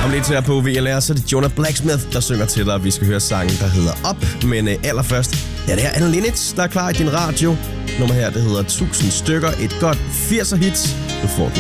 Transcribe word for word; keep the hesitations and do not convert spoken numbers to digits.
Om lidt her på V L R, så er det Jonah Blacksmith, der synger til dig, vi skal høre sangen, der hedder Op. Men uh, allerførst, ja, det er Anne Linnet, der er klar i din radio. Nummer her, det hedder tusind stykker, et godt firser hit. Du får den.